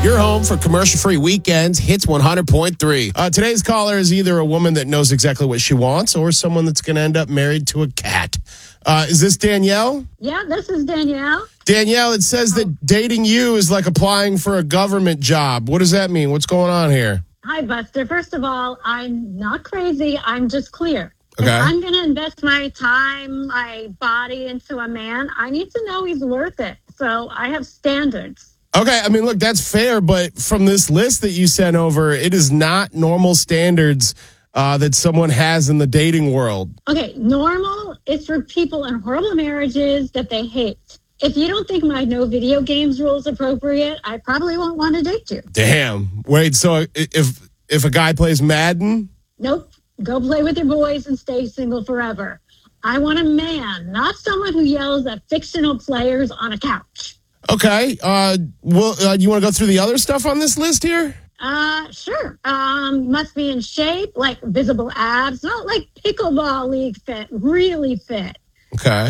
Your home for commercial-free weekends, Hits 100.3. Today's caller is either a woman that knows exactly what she wants or someone that's going to end up married to a cat. Is this Danielle? Yeah, this is Danielle. Danielle, it says that dating you is like applying for a government job. What does that mean? What's going on here? Hi, Buster. First of all, I'm not crazy. I'm just clear. Okay. If I'm going to invest my time, my body into a man, I need to know he's worth it. So I have standards. Okay, I mean, look, that's fair, but from this list that you sent over, it is not normal standards that someone has in the dating world. Okay, normal is for people in horrible marriages that they hate. If you don't think my no video games rule is appropriate, I probably won't want to date you. Damn. Wait, so if a guy plays Madden? Nope. Go play with your boys and stay single forever. I want a man, not someone who yells at fictional players on a couch. Okay. You want to go through the other stuff on this list here? Sure. Must be in shape, like visible abs, not like pickleball league fit, really fit. Okay.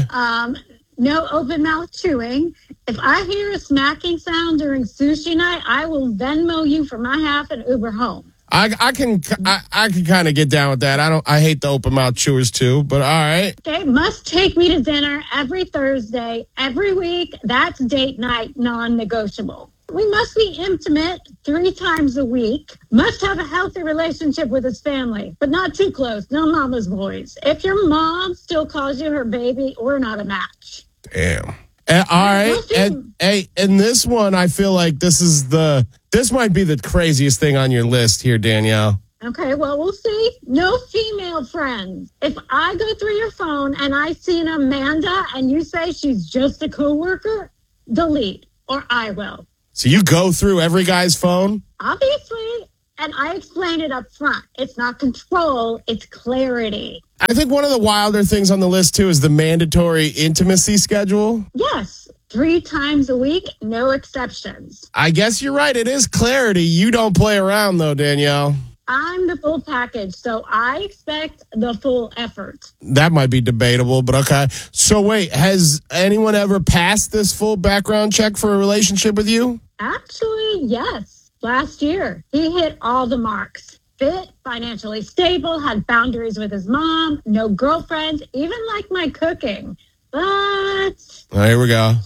No open mouth chewing. If I hear a smacking sound during sushi night, I will Venmo you for my half and Uber home. I can kind of get down with that. I hate the open mouth chewers too, but all right. Okay, must take me to dinner every Thursday, every week. That's date night, non-negotiable. We must be intimate 3 times a week. Must have a healthy relationship with his family, but not too close. No mama's boys. If your mom still calls you her baby, we're not a match. Damn. All right. And this one, I feel like this might be the craziest thing on your list here, Danielle. Okay, well, we'll see. No female friends. If I go through your phone and I see an Amanda and you say she's just a coworker, delete, or I will. So you go through every guy's phone? Obviously. And I explained it up front. It's not control, it's clarity. I think one of the wilder things on the list, too, is the mandatory intimacy schedule. Yes, 3 times a week, no exceptions. I guess you're right. It is clarity. You don't play around, though, Danielle. I'm the full package, so I expect the full effort. That might be debatable, but okay. So wait, has anyone ever passed this full background check for a relationship with you? Actually, yes. Last year, he hit all the marks. Fit, financially stable, had boundaries with his mom, no girlfriends, even like my cooking. But Oh, here we go.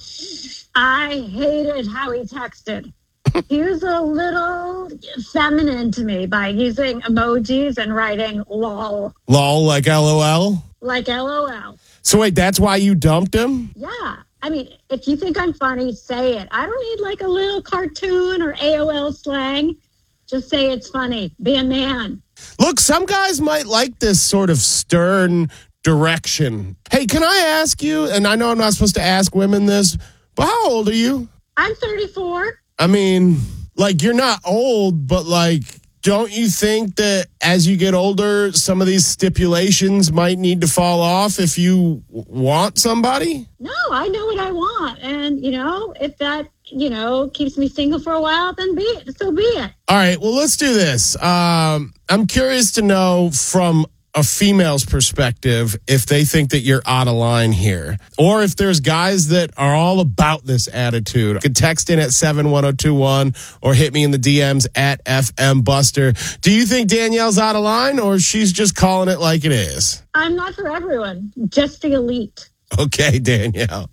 I hated how he texted. He was a little feminine to me by using emojis and writing lol. Lol, like LOL? Like LOL. So wait, that's why you dumped him? Yeah. I mean, if you think I'm funny, say it. I don't need like a little cartoon or AOL slang. Just say it's funny. Be a man. Look, some guys might like this sort of stern direction. Hey, can I ask you, and I know I'm not supposed to ask women this, but how old are you? I'm 34. I mean, like, you're not old, but like, don't you think that as you get older, some of these stipulations might need to fall off if you want somebody? No, I know what I want. And, if that, keeps me single for a while, then so be it. All right, well, let's do this. I'm curious to know from a female's perspective if they think that you're out of line here, or if there's guys that are all about this attitude. You can text in at 71021 or hit me in the DMs at FM Buster. Do you think Danielle's out of line, or she's just calling it like it is? I'm not for everyone, just the elite. Okay, Danielle.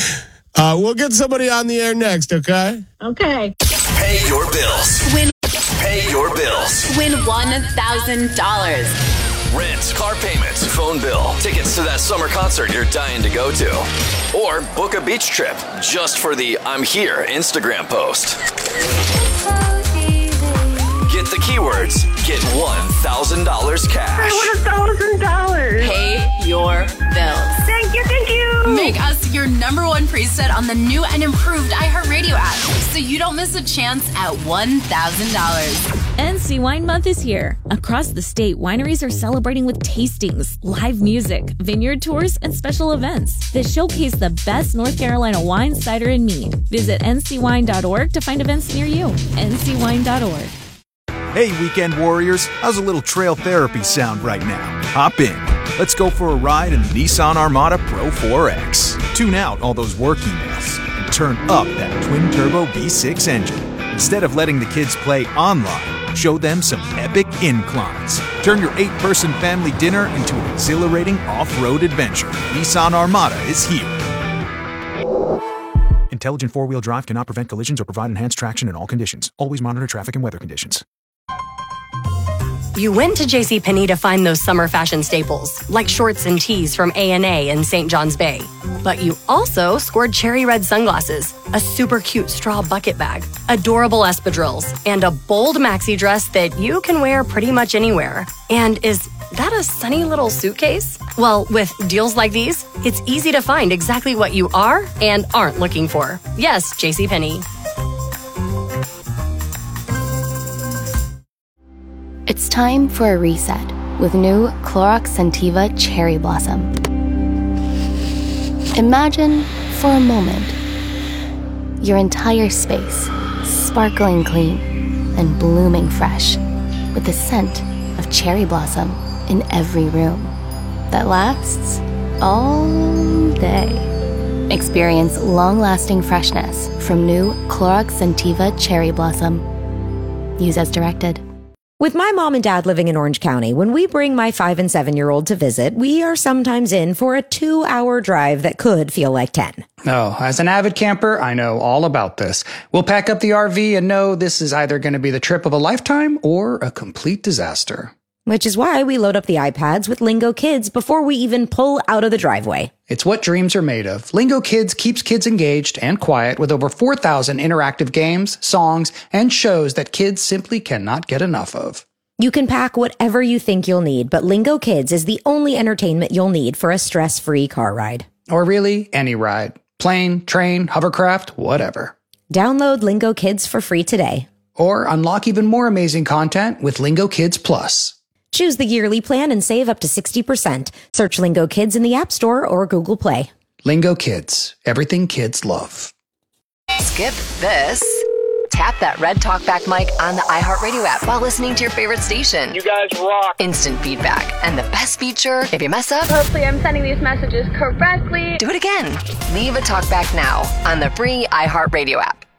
We'll get somebody on the air next, okay? Okay. Pay your bills. Pay your bills. Win $1,000. Rent, car payments, phone bill, tickets to that summer concert you're dying to go to. Or book a beach trip just for the I'm here Instagram post. Get the keywords. Get $1,000 cash. I want $1,000. Pay your bills. Thank you. Make us your #1 preset on the new and improved iHeartRadio app so you don't miss a chance at $1,000. NC Wine Month is here. Across the state, wineries are celebrating with tastings, live music, vineyard tours, and special events that showcase the best North Carolina wine, cider, and mead. Visit ncwine.org to find events near you. ncwine.org. Hey, weekend warriors, how's a little trail therapy sound right now? Hop in. Let's go for a ride in the Nissan Armada Pro 4X. Tune out all those work emails and turn up that twin-turbo V6 engine. Instead of letting the kids play online, show them some epic inclines. Turn your 8-person family dinner into an exhilarating off-road adventure. Nissan Armada is here. Intelligent four-wheel drive cannot prevent collisions or provide enhanced traction in all conditions. Always monitor traffic and weather conditions. You went to JCPenney to find those summer fashion staples, like shorts and tees from A&A in St. John's Bay. But you also scored cherry red sunglasses, a super cute straw bucket bag, adorable espadrilles, and a bold maxi dress that you can wear pretty much anywhere. And is that a sunny little suitcase? Well, with deals like these, it's easy to find exactly what you are and aren't looking for. Yes, JCPenney. It's time for a reset with new Clorox Scentiva Cherry Blossom. Imagine, for a moment, your entire space sparkling clean and blooming fresh with the scent of cherry blossom in every room that lasts all day. Experience long-lasting freshness from new Clorox Scentiva Cherry Blossom. Use as directed. With my mom and dad living in Orange County, when we bring my 5- and 7-year-old to visit, we are sometimes in for a 2-hour drive that could feel like 10. Oh, as an avid camper, I know all about this. We'll pack up the RV and know this is either going to be the trip of a lifetime or a complete disaster. Which is why we load up the iPads with Lingo Kids before we even pull out of the driveway. It's what dreams are made of. Lingo Kids keeps kids engaged and quiet with over 4,000 interactive games, songs, and shows that kids simply cannot get enough of. You can pack whatever you think you'll need, but Lingo Kids is the only entertainment you'll need for a stress-free car ride. Or really, any ride. Plane, train, hovercraft, whatever. Download Lingo Kids for free today. Or unlock even more amazing content with Lingo Kids Plus. Choose the yearly plan and save up to 60%. Search Lingo Kids in the App Store or Google Play. Lingo Kids. Everything kids love. Skip this. Tap that red talkback mic on the iHeartRadio app while listening to your favorite station. You guys rock. Instant feedback. And the best feature, if you mess up, hopefully I'm sending these messages correctly. Do it again. Leave a talkback now on the free iHeartRadio app.